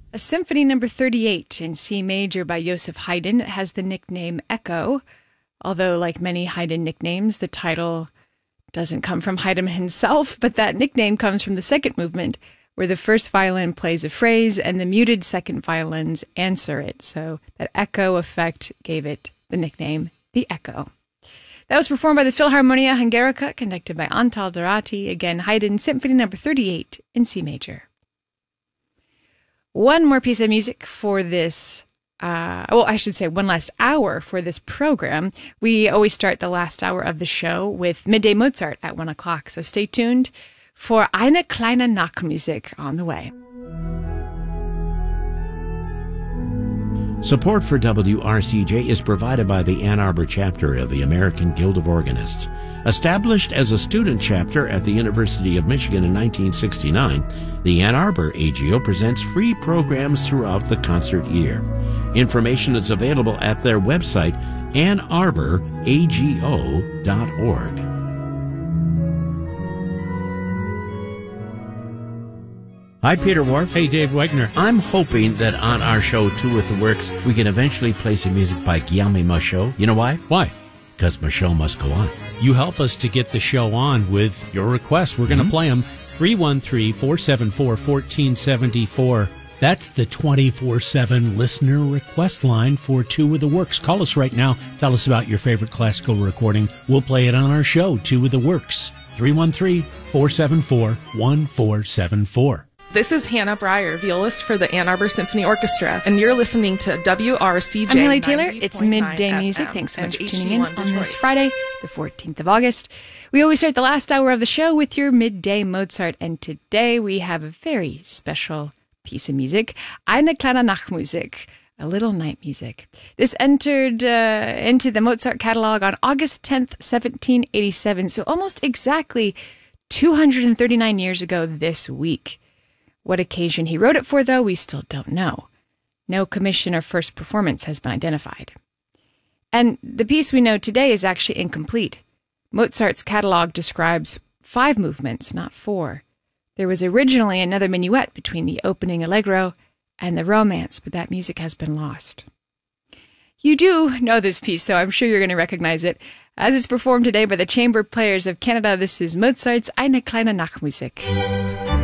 A Symphony Number 38 in C major by Joseph Haydn. It has the nickname Echo, although like many Haydn nicknames, the title doesn't come from Haydn himself, but that nickname comes from the second movement, where the first violin plays a phrase and the muted second violins answer it. So that echo effect gave it the nickname the Echo. That was performed by the Philharmonia Hungarica, conducted by Antal Dorati. Again, Haydn Symphony Number 38 in C major. One more piece of music for this, one last hour for this program. We always start the last hour of the show with Midday Mozart at 1 o'clock, so stay tuned for Eine kleine Nachtmusik on the way. Support for WRCJ is provided by the Ann Arbor chapter of the American Guild of Organists. Established as a student chapter at the University of Michigan in 1969, the Ann Arbor AGO presents free programs throughout the concert year. Information is available at their website, annarbораgo.org. Hi, Peter Wharf. Hey, Dave Wegner. I'm hoping that on our show, Two with the Works, we can eventually play some music by Guillaume Michaud. You know why? Why? Because Michaud must go on. You help us to get the show on with your requests. We're going to play them. 313-474-1474. That's the 24/7 listener request line for Two with the Works. Call us right now. Tell us about your favorite classical recording. We'll play it on our show, Two with the Works. 313-474-1474. This is Hannah Breyer, violist for the Ann Arbor Symphony Orchestra, and you're listening to WRCJ. I'm Haley Taylor. It's Midday Music. Thanks so much for tuning in on this Friday, the 14th of August. We always start the last hour of the show with your Midday Mozart, and today we have a very special piece of music, Eine kleine Nachtmusik, a little night music. This entered into the Mozart catalog on August 10th, 1787, so almost exactly 239 years ago this week. What occasion he wrote it for, though, we still don't know. No commission or first performance has been identified. And the piece we know today is actually incomplete. Mozart's catalog describes 5 movements, not 4. There was originally another minuet between the opening allegro and the romance, but that music has been lost. You do know this piece, so I'm sure you're going to recognize it. As it's performed today by the Chamber Players of Canada, this is Mozart's Eine kleine Nachtmusik.